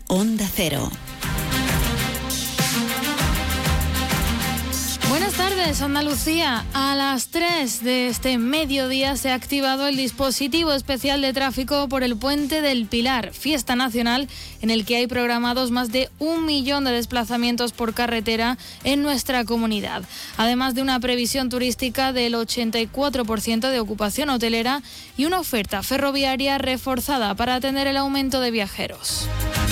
Onda Cero. Buenas tardes, Andalucía. A las 3 de este mediodía se ha activado el dispositivo especial de tráfico por el Puente del Pilar, fiesta nacional en el que hay programados más de 1 millón de desplazamientos por carretera en nuestra comunidad, además de una previsión turística del 84% de ocupación hotelera y una oferta ferroviaria reforzada para atender el aumento de viajeros.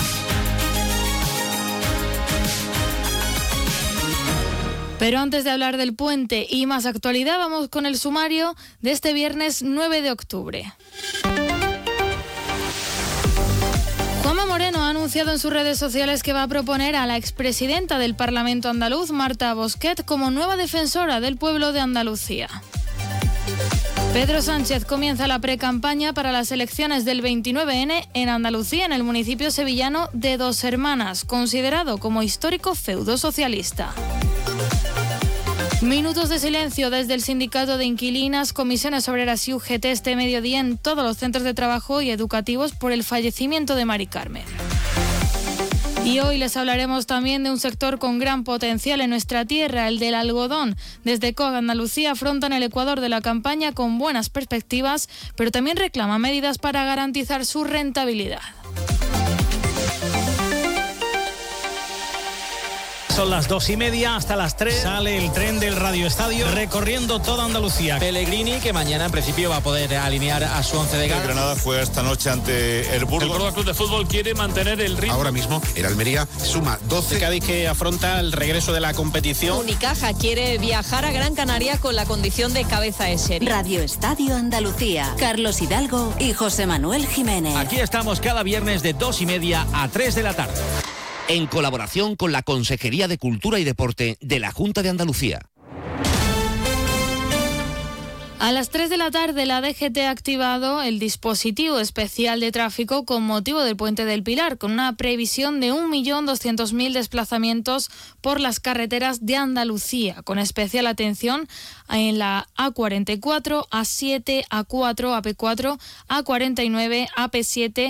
Pero antes de hablar del puente y más actualidad, vamos con el sumario de este viernes 9 de octubre. Juanma Moreno ha anunciado en sus redes sociales que va a proponer a la expresidenta del Parlamento andaluz, Marta Bosquet, como nueva defensora del pueblo de Andalucía. Pedro Sánchez comienza la precampaña para las elecciones del 29N en Andalucía, en el municipio sevillano de Dos Hermanas, considerado como histórico feudo socialista. Minutos de silencio desde el Sindicato de Inquilinas, Comisiones Obreras y UGT este mediodía en todos los centros de trabajo y educativos por el fallecimiento de Mari Carmen. Y hoy les hablaremos también de un sector con gran potencial en nuestra tierra, el del algodón. Desde COAG Andalucía afrontan el Ecuador de la campaña con buenas perspectivas, pero también reclaman medidas para garantizar su rentabilidad. Son las 2:30, hasta las 3 sale el tren del Radio Estadio recorriendo toda Andalucía. Pellegrini, que mañana en principio va a poder alinear a su 11 de gala. El Granada juega esta noche ante el Burgos. El Córdoba Club de Fútbol quiere mantener el ritmo. Ahora mismo el Almería suma 12. El Cádiz, que afronta el regreso de la competición. Unicaja quiere viajar a Gran Canaria con la condición de cabeza de serie. Radio Estadio Andalucía. Carlos Hidalgo y José Manuel Jiménez. Aquí estamos cada viernes de 2:30 a 3 de la tarde. En colaboración con la Consejería de Cultura y Deporte de la Junta de Andalucía. A las 3 de la tarde la DGT ha activado el dispositivo especial de tráfico con motivo del Puente del Pilar, con una previsión de 1.200.000 desplazamientos por las carreteras de Andalucía, con especial atención en la A44, A7, A4, AP4, A49, AP7,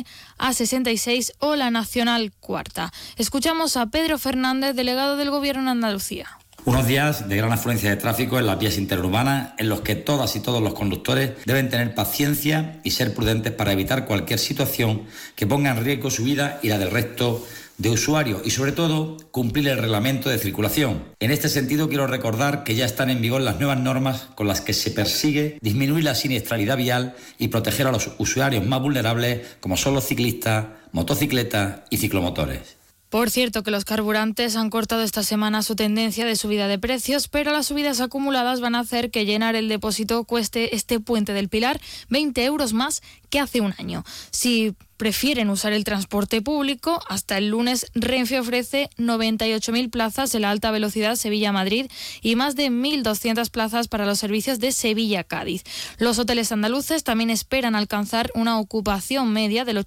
A66 o la Nacional Cuarta. Escuchamos a Pedro Fernández, delegado del Gobierno en Andalucía. Unos días de gran afluencia de tráfico en las vías interurbanas en los que todas y todos los conductores deben tener paciencia y ser prudentes para evitar cualquier situación que ponga en riesgo su vida y la del resto de usuarios y, sobre todo, cumplir el reglamento de circulación. En este sentido, quiero recordar que ya están en vigor las nuevas normas con las que se persigue disminuir la siniestralidad vial y proteger a los usuarios más vulnerables, como son los ciclistas, motocicletas y ciclomotores. Por cierto, que los carburantes han cortado esta semana su tendencia de subida de precios, pero las subidas acumuladas van a hacer que llenar el depósito cueste este Puente del Pilar 20 euros más que hace un año. Si prefieren usar el transporte público, hasta el lunes Renfe ofrece 98.000 plazas en la alta velocidad Sevilla-Madrid y más de 1.200 plazas para los servicios de Sevilla-Cádiz. Los hoteles andaluces también esperan alcanzar una ocupación media del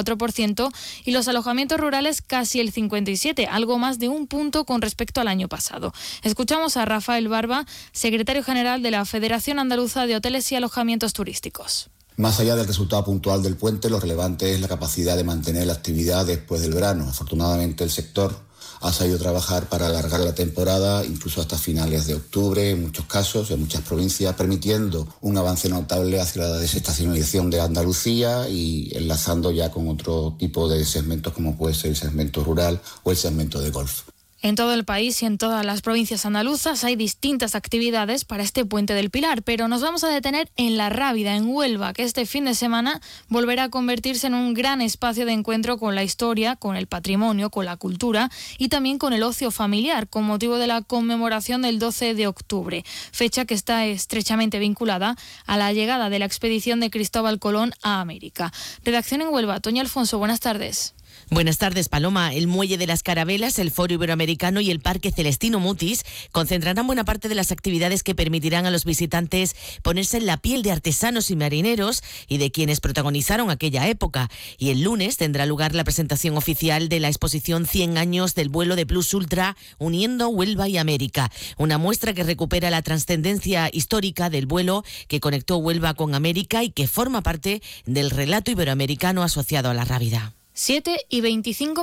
84% y los alojamientos rurales casi el 57%, algo más de un punto con respecto al año pasado. Escuchamos a Rafael Barba, secretario general de la Federación Andaluza de Hoteles y Alojamientos Turísticos. Más allá del resultado puntual del puente, lo relevante es la capacidad de mantener la actividad después del verano. Afortunadamente, el sector ha sabido trabajar para alargar la temporada, incluso hasta finales de octubre, en muchos casos, en muchas provincias, permitiendo un avance notable hacia la desestacionalización de Andalucía y enlazando ya con otro tipo de segmentos, como puede ser el segmento rural o el segmento de golf. En todo el país y en todas las provincias andaluzas hay distintas actividades para este Puente del Pilar, pero nos vamos a detener en La Rábida, en Huelva, que este fin de semana volverá a convertirse en un gran espacio de encuentro con la historia, con el patrimonio, con la cultura y también con el ocio familiar, con motivo de la conmemoración del 12 de octubre, fecha que está estrechamente vinculada a la llegada de la expedición de Cristóbal Colón a América. Redacción en Huelva, Toña Alfonso, buenas tardes. Buenas tardes, Paloma. El Muelle de las Carabelas, el Foro Iberoamericano y el Parque Celestino Mutis concentrarán buena parte de las actividades que permitirán a los visitantes ponerse en la piel de artesanos y marineros y de quienes protagonizaron aquella época. Y el lunes tendrá lugar la presentación oficial de la exposición 100 años del vuelo de Plus Ultra uniendo Huelva y América. Una muestra que recupera la trascendencia histórica del vuelo que conectó Huelva con América y que forma parte del relato iberoamericano asociado a La Rábida. 7:25